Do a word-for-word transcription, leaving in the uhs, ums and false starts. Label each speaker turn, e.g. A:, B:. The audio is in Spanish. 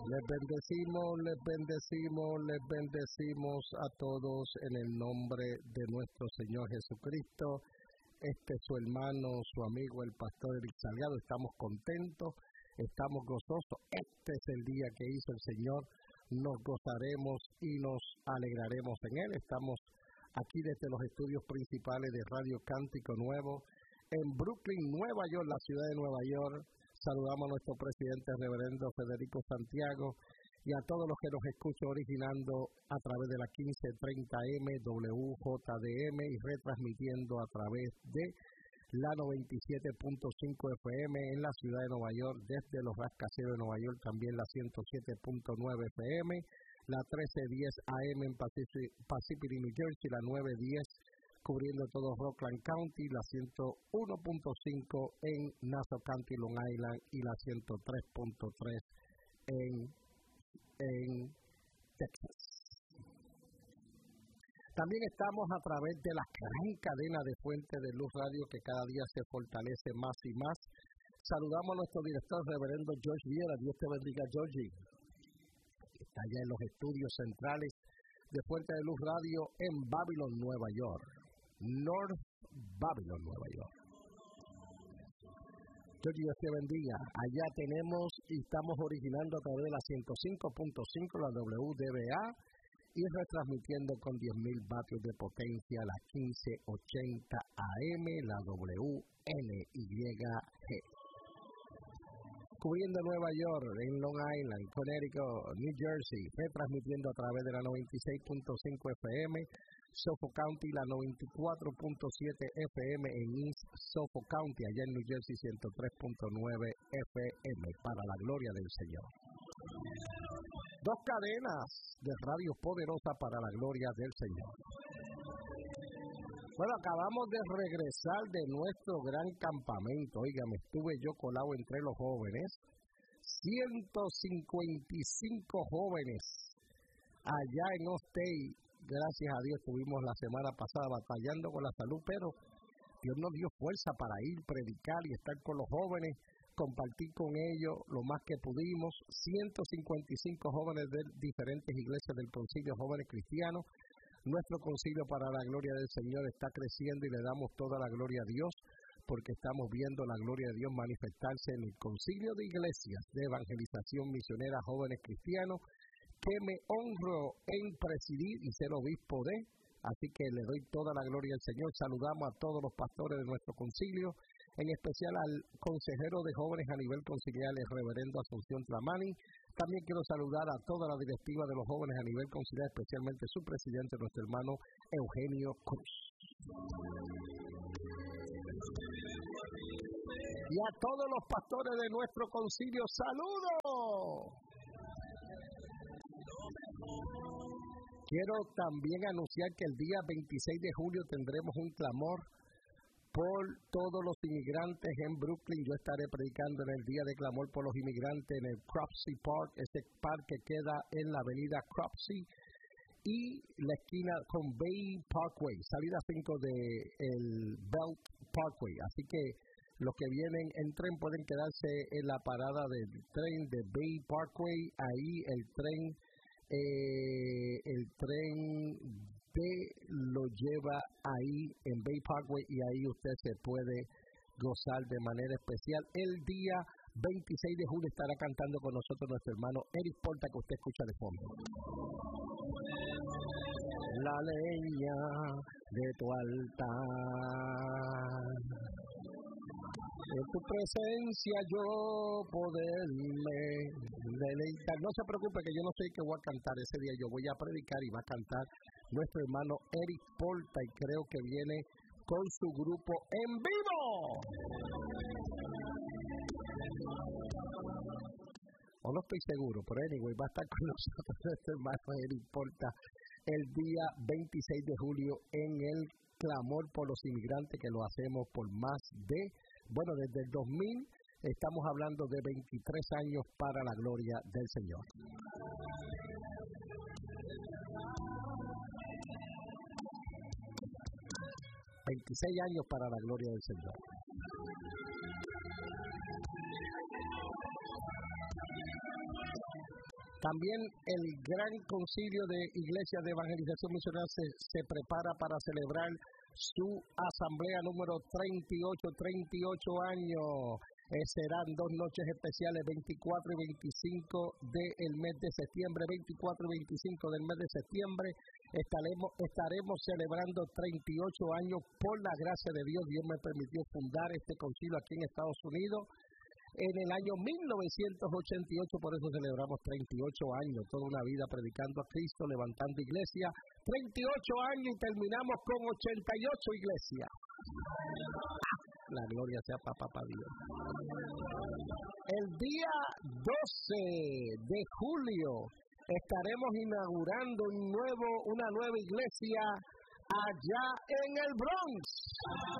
A: Les bendecimos, les bendecimos, les bendecimos a todos en el nombre de nuestro Señor Jesucristo. Este es su hermano, su amigo, el pastor Eric Salgado. Estamos contentos, estamos gozosos. Este es el día que hizo el Señor. Nos gozaremos y nos alegraremos en él. Estamos aquí desde los estudios principales de Radio Cántico Nuevo en Brooklyn, Nueva York, la ciudad de Nueva York. Saludamos a nuestro presidente reverendo Federico Santiago y a todos los que nos escuchan originando a través de la quince treinta M W J D M y retransmitiendo a través de la noventa y siete punto cinco F M en la ciudad de Nueva York, desde los rascacielos de Nueva York también la ciento siete punto nueve F M, la trece diez A M en Pacific, Pacific New Jersey, la nueve diez cubriendo todo Rockland County, la ciento uno punto cinco en Nassau County, Long Island y la ciento tres punto tres en, en Texas. También estamos a través de la gran cadena de Fuente de Luz Radio que cada día se fortalece más y más. Saludamos a nuestro director, reverendo George Viera. Dios te bendiga, Georgie. Está allá en los estudios centrales de Fuente de Luz Radio en Babylon, Nueva York. North Babylon, Nueva York. Georgie, Dios te bendiga. Allá tenemos y estamos originando a través de la ciento cinco punto cinco, la W D B A, y retransmitiendo con diez mil vatios de potencia la quince ochenta A M, la W N Y G. Cubriendo Nueva York, en Long Island, Connecticut, New Jersey, retransmitiendo a través de la noventa y seis punto cinco F M, Suffolk County, la noventa y cuatro punto siete F M en East Suffolk County, allá en New Jersey, ciento tres punto nueve F M, para la gloria del Señor. Dos cadenas de radio poderosa para la gloria del Señor. Bueno, acabamos de regresar de nuestro gran campamento. Oigan, estuve yo colado entre los jóvenes. ciento cincuenta y cinco jóvenes allá en Ostey. Gracias a Dios estuvimos la semana pasada batallando con la salud, pero Dios nos dio fuerza para ir, predicar y estar con los jóvenes, compartir con ellos lo más que pudimos. ciento cincuenta y cinco jóvenes de diferentes iglesias del Concilio Jóvenes Cristianos. Nuestro concilio para la gloria del Señor está creciendo y le damos toda la gloria a Dios, porque estamos viendo la gloria de Dios manifestarse en el concilio de iglesias de evangelización misionera jóvenes cristianos, que me honro en presidir y ser obispo de, así que le doy toda la gloria al Señor. Saludamos a todos los pastores de nuestro concilio, en especial al consejero de jóvenes a nivel conciliar, el reverendo Asunción Tlamani. También quiero saludar a toda la directiva de los jóvenes a nivel conciliar, especialmente su presidente, nuestro hermano Eugenio Cruz. Y a todos los pastores de nuestro concilio, ¡saludos! Quiero también anunciar que el día veintiséis de julio tendremos un clamor por todos los inmigrantes en Brooklyn. Yo estaré predicando en el día de clamor por los inmigrantes en el Cropsey Park, ese parque que queda en la avenida Cropsey y la esquina con Bay Parkway, salida cinco de el Belt Parkway. Así que los que vienen en tren pueden quedarse en la parada del tren de Bay Parkway. Ahí el tren eh, el tren de lo lleva ahí en Bay Parkway y ahí usted se puede gozar de manera especial. El día veintiséis de julio estará cantando con nosotros nuestro hermano Eric Porta, que usted escucha de fondo. La leña de tu altar, en tu presencia yo poderme deleitar. No se preocupe que yo no sé qué voy a cantar ese día, yo voy a predicar y va a cantar nuestro hermano Eric Porta, y creo que viene con su grupo en vivo. O no estoy seguro, pero anyway, va a estar con nosotros nuestro hermano Eric Porta el día veintiséis de julio en el clamor por los inmigrantes, que lo hacemos por más de, bueno, desde el dos mil, estamos hablando de veintitrés años para la gloria del Señor. veintiséis años para la gloria del Señor. También el Gran Concilio de Iglesias de Evangelización Misionera se, se prepara para celebrar su asamblea número treinta y ocho, treinta y ocho años. Eh, serán dos noches especiales, veinticuatro y veinticinco del mes de septiembre, veinticuatro y veinticinco del mes de septiembre. Estaremos, estaremos celebrando treinta y ocho años por la gracia de Dios. Dios me permitió fundar este concilio aquí en Estados Unidos en el año mil novecientos ochenta y ocho, por eso celebramos treinta y ocho años, toda una vida predicando a Cristo, levantando iglesia, treinta y ocho años y terminamos con ochenta y ocho iglesias. La gloria sea para Papá Dios. El día doce de julio estaremos inaugurando un nuevo, una nueva iglesia allá en el Bronx.